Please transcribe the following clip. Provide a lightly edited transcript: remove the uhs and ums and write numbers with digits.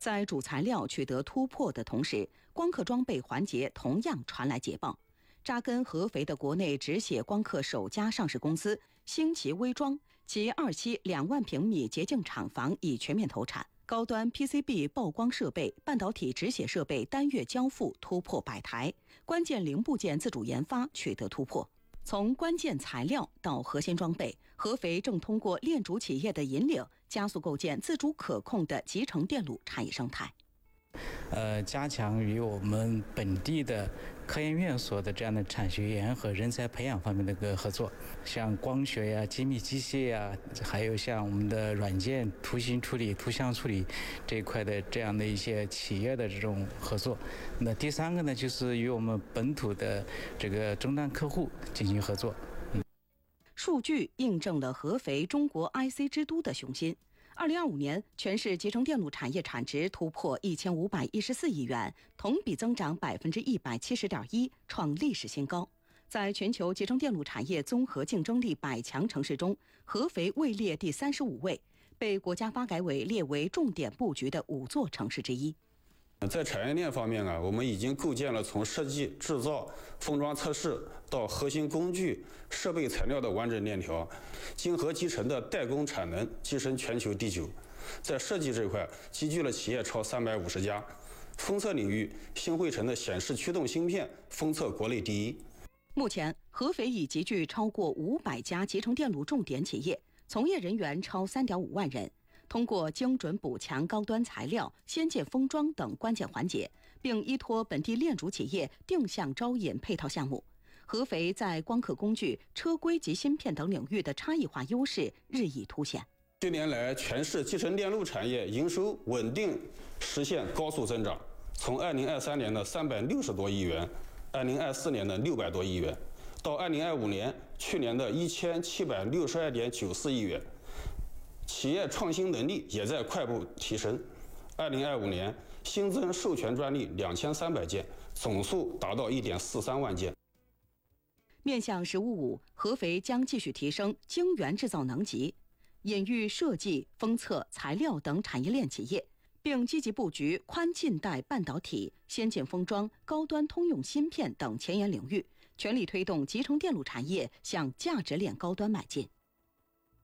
在主材料取得突破的同时，光刻装备环节同样传来捷报。扎根合肥的国内直写光刻首家上市公司星奇微装，其2期2万平米洁净厂房已全面投产，高端 PCB 曝光设备、半导体直写设备单月交付突破100台，关键零部件自主研发取得突破。从关键材料到核心装备，合肥正通过炼主企业的引领，加速构建自主可控的集成电路产业生态。 加强与我们本地的科研院所的这样的产学研和人才培养方面的一个合作，像光学呀、精密机械呀，还有像我们的软件、图形处理、图像处理这一块的这样的一些企业的这种合作。那第3个呢，就是与我们本土的这个终端客户进行合作。 数据印证了合肥中国 IC 之都的雄心。2025年，全市集成电路产业产值突破1514亿元，同比增长170.1%，创历史新高。在全球集成电路产业综合竞争力100强城市中，合肥位列第35位，被国家发改委列为重点布局的5座城市之一。 在产业链方面我们已经构建了从设计、制造、封装测试到核心工具、设备材料的完整链条，晶合集成的代工产能跻身全球第9。在设计这块，集聚了企业超350家。封测领域，新汇成的显示驱动芯片封测国内第1。 目前，合肥已集聚超过500家集成电路重点企业，从业人员超3.5万人。通过精准补强高端材料、先进封装等关键环节，并依托本地炼主企业定向招引配套项目，合肥在光刻工具、车规及芯片等领域的差异化优势日益凸显。 近年来，全市集成电路产业营收稳定实现高速增长，从2023年的360多亿元，2024年的600多亿元，到2025年去年的1762.94亿元。企业创新能力也在快步提升。2025年新增授权专利2300件，总数达到1.43万件。 面向“十五五”，合肥将继续提升晶圆制造能级，引育设计、封测、材料等产业链企业，并积极布局宽近代半导体、先进封装、高端通用芯片等前沿领域，全力推动集成电路产业向价值链高端迈进。